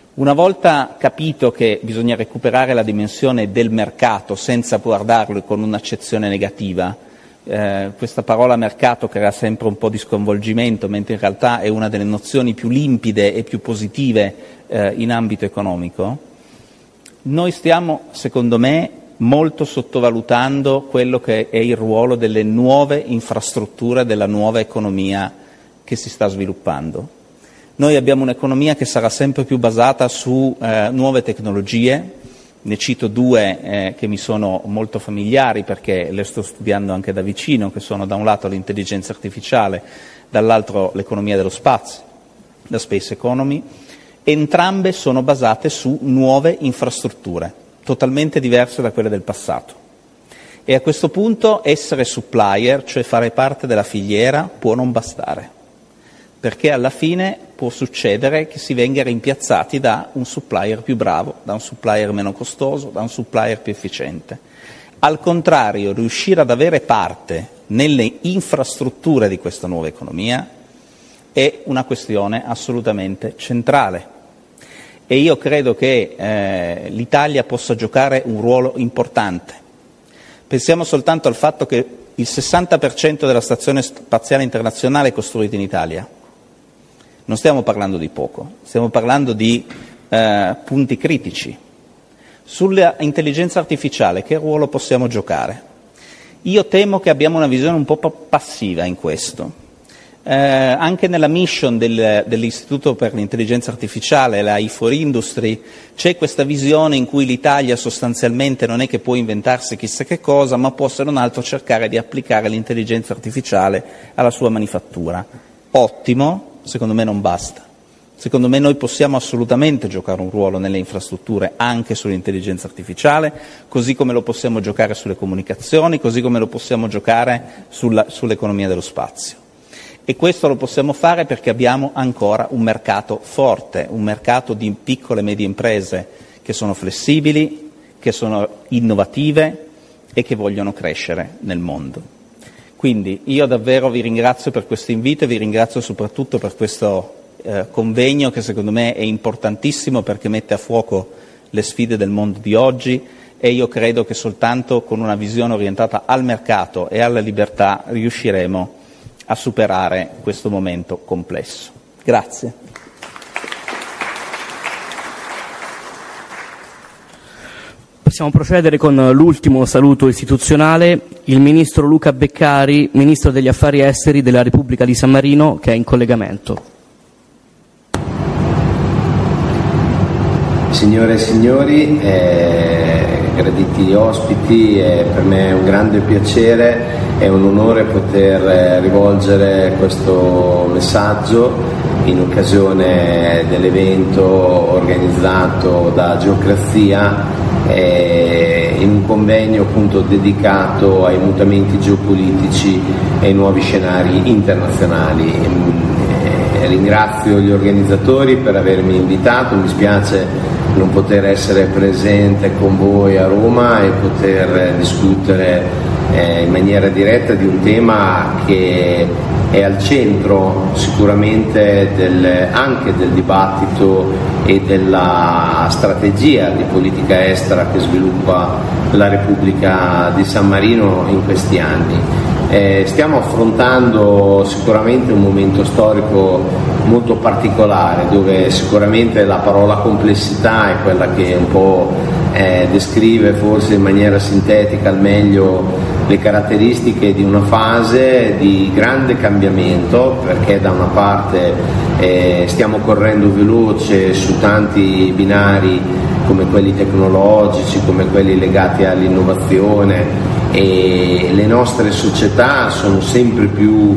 Una volta capito che bisogna recuperare la dimensione del mercato senza guardarlo con un'accezione negativa, questa parola mercato crea sempre un po' di sconvolgimento, mentre in realtà è una delle nozioni più limpide e più positive in ambito economico, noi stiamo, secondo me, molto sottovalutando quello che è il ruolo delle nuove infrastrutture, della nuova economia che si sta sviluppando. Noi abbiamo un'economia che sarà sempre più basata su nuove tecnologie, ne cito due che mi sono molto familiari perché le sto studiando anche da vicino, che sono da un lato l'intelligenza artificiale, dall'altro l'economia dello spazio, la space economy. Entrambe sono basate su nuove infrastrutture, totalmente diverse da quelle del passato. E a questo punto essere supplier, cioè fare parte della filiera, può non bastare, perché alla fine può succedere che si venga rimpiazzati da un supplier più bravo, da un supplier meno costoso, da un supplier più efficiente. Al contrario, riuscire ad avere parte nelle infrastrutture di questa nuova economia è una questione assolutamente centrale. E io credo che l'Italia possa giocare un ruolo importante. Pensiamo soltanto al fatto che il 60% della Stazione Spaziale Internazionale è costruita in Italia. Non stiamo parlando di poco, stiamo parlando di punti critici. Sulla intelligenza artificiale, che ruolo possiamo giocare? Io temo che abbiamo una visione un po' passiva in questo. Anche nella mission dell'Istituto per l'intelligenza artificiale, la i4Industry, c'è questa visione in cui l'Italia sostanzialmente non è che può inventarsi chissà che cosa, ma può se non altro cercare di applicare l'intelligenza artificiale alla sua manifattura. Ottimo. Secondo me non basta. Secondo me noi possiamo assolutamente giocare un ruolo nelle infrastrutture anche sull'intelligenza artificiale, così come lo possiamo giocare sulle comunicazioni, così come lo possiamo giocare sull'economia dello spazio. E questo lo possiamo fare perché abbiamo ancora un mercato forte, un mercato di piccole e medie imprese che sono flessibili, che sono innovative e che vogliono crescere nel mondo. Quindi io davvero vi ringrazio per questo invito e vi ringrazio soprattutto per questo convegno che secondo me è importantissimo perché mette a fuoco le sfide del mondo di oggi e io credo che soltanto con una visione orientata al mercato e alla libertà riusciremo a superare questo momento complesso. Grazie. Possiamo procedere con l'ultimo saluto istituzionale, il Ministro Luca Beccari, Ministro degli Affari Esteri della Repubblica di San Marino, che è in collegamento. Signore e signori, graditi ospiti, per me è un grande piacere e un onore poter rivolgere questo messaggio in occasione dell'evento organizzato da Geocrazia in un convegno appunto dedicato ai mutamenti geopolitici e ai nuovi scenari internazionali. Ringrazio gli organizzatori per avermi invitato, mi spiace non poter essere presente con voi a Roma e poter discutere in maniera diretta di un tema che è al centro sicuramente anche del dibattito e della strategia di politica estera che sviluppa la Repubblica di San Marino in questi anni. Stiamo affrontando sicuramente un momento storico molto particolare dove sicuramente la parola complessità è quella che un po' descrive forse in maniera sintetica al meglio le caratteristiche di una fase di grande cambiamento, perché da una parte stiamo correndo veloce su tanti binari come quelli tecnologici, come quelli legati all'innovazione, e le nostre società sono sempre più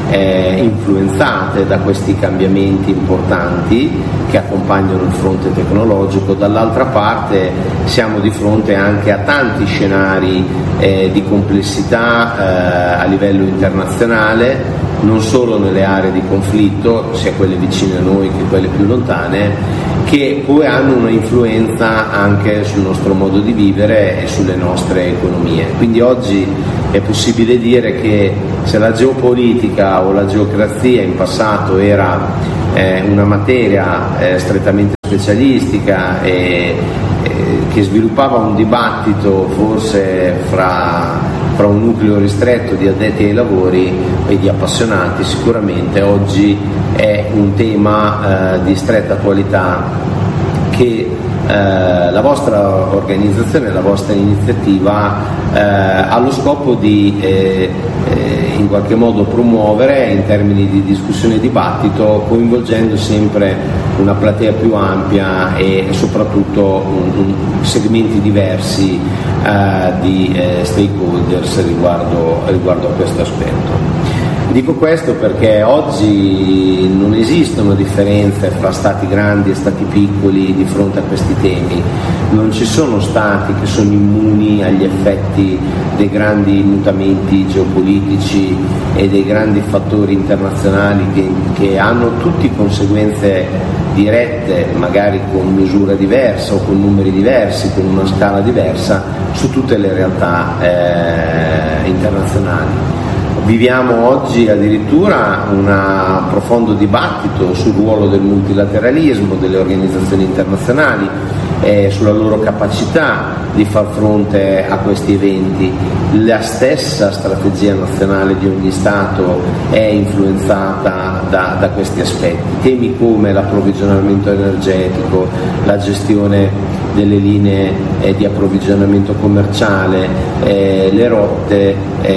influenzate da questi cambiamenti importanti che accompagnano il fronte tecnologico. Dall'altra parte siamo di fronte anche a tanti scenari di complessità a livello internazionale, non solo nelle aree di conflitto, sia quelle vicine a noi che quelle più lontane, che poi hanno una influenza anche sul nostro modo di vivere e sulle nostre economie. Quindi oggi è possibile dire che se la geopolitica o la geocrazia in passato era una materia strettamente specialistica che sviluppava un dibattito forse fra un nucleo ristretto di addetti ai lavori e di appassionati, sicuramente oggi è un tema di stretta attualità che la vostra organizzazione, la vostra iniziativa ha lo scopo di in qualche modo promuovere in termini di discussione e dibattito, coinvolgendo sempre una platea più ampia e soprattutto segmenti diversi di stakeholders riguardo a questo aspetto. Dico questo perché oggi non esistono differenze fra stati grandi e stati piccoli di fronte a questi temi, non ci sono stati che sono immuni agli effetti dei grandi mutamenti geopolitici e dei grandi fattori internazionali che hanno tutti conseguenze dirette, magari con misura diversa o con numeri diversi, con una scala diversa, su tutte le realtà internazionali. Viviamo oggi addirittura un profondo dibattito sul ruolo del multilateralismo, delle organizzazioni internazionali, sulla loro capacità di far fronte a questi eventi. La stessa strategia nazionale di ogni Stato è influenzata da questi aspetti. Temi come l'approvvigionamento energetico, la gestione delle linee di approvvigionamento commerciale, le rotte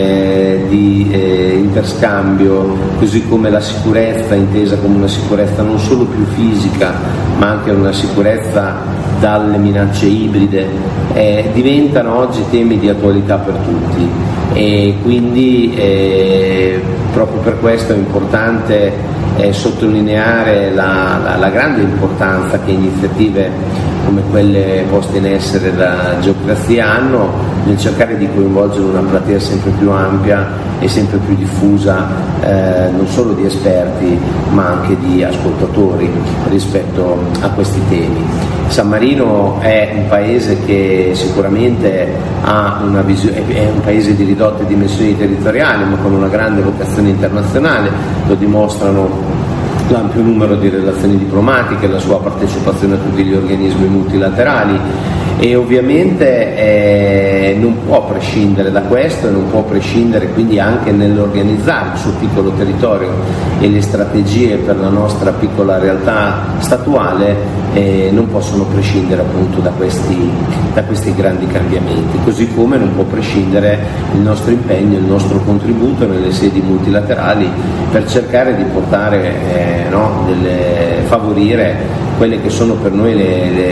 di interscambio, così come la sicurezza intesa come una sicurezza non solo più fisica ma anche una sicurezza dalle minacce ibride, diventano oggi temi di attualità per tutti e quindi proprio per questo è importante sottolineare la grande importanza che iniziative come quelle poste in essere da Geocrazia hanno nel cercare di coinvolgere una platea sempre più ampia e sempre più diffusa, non solo di esperti ma anche di ascoltatori rispetto a questi temi. San Marino è un paese che sicuramente ha una visione, è un paese di ridotte dimensioni territoriali ma con una grande vocazione internazionale, lo dimostrano l'ampio numero di relazioni diplomatiche, la sua partecipazione a tutti gli organismi multilaterali e ovviamente non può prescindere da questo e non può prescindere quindi anche nell'organizzare il suo piccolo territorio e le strategie per la nostra piccola realtà statuale non possono prescindere appunto da questi grandi cambiamenti, così come non può prescindere il nostro impegno, il nostro contributo nelle sedi multilaterali per cercare di portare favorire quelle che sono per noi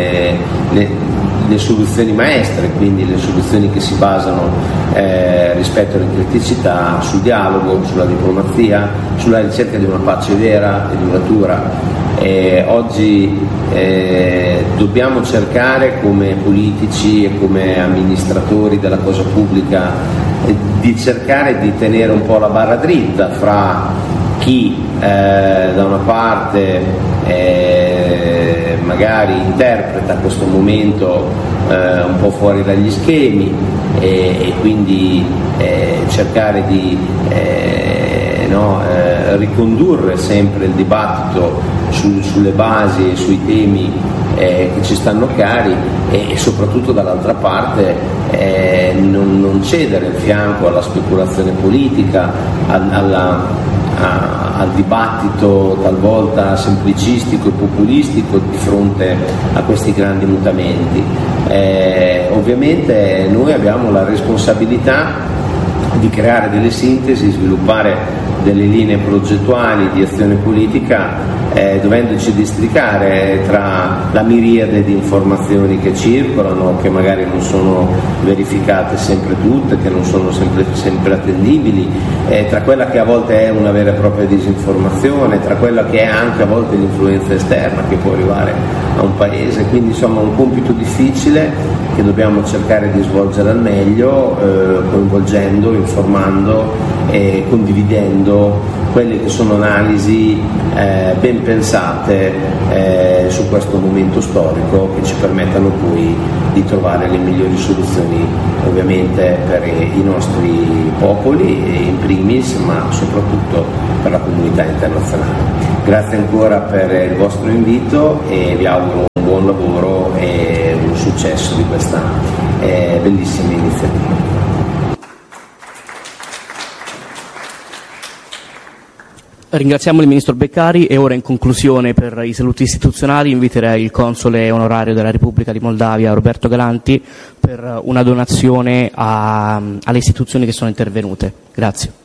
le soluzioni maestre, quindi le soluzioni che si basano rispetto alle criticità sul dialogo, sulla diplomazia, sulla ricerca di una pace vera e duratura. Oggi dobbiamo cercare come politici e come amministratori della cosa pubblica di cercare di tenere un po' la barra dritta fra chi da una parte magari interpreta questo momento un po' fuori dagli schemi e quindi cercare di ricondurre sempre il dibattito sulle basi e sui temi che ci stanno cari e soprattutto dall'altra parte non cedere il fianco alla speculazione politica, al dibattito talvolta semplicistico e populistico di fronte a questi grandi mutamenti. Ovviamente noi abbiamo la responsabilità di creare delle sintesi, sviluppare delle linee progettuali di azione politica dovendoci districare tra la miriade di informazioni che circolano, che magari non sono verificate sempre tutte, che non sono sempre attendibili, tra quella che a volte è una vera e propria disinformazione, tra quella che è anche a volte l'influenza esterna che può arrivare a un paese, quindi insomma un compito difficile che dobbiamo cercare di svolgere al meglio, coinvolgendo, informando e condividendo quelle che sono analisi ben pensate su questo momento storico, che ci permettano poi di trovare le migliori soluzioni ovviamente per i nostri popoli in primis, ma soprattutto per la comunità internazionale. Grazie ancora per il vostro invito e vi auguro un buon lavoro e un successo di questa bellissima iniziativa. Ringraziamo il Ministro Beccari e ora in conclusione per i saluti istituzionali inviterei il Console onorario della Repubblica di Moldavia Roberto Galanti per una donazione alle istituzioni che sono intervenute. Grazie.